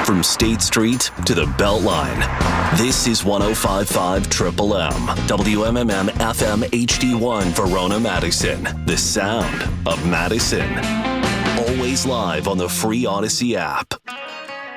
From State Street to the Beltline, this is 105.5 Triple M, WMMM FM HD1 Verona, Madison, the sound of Madison. Always live on the free Odyssey app.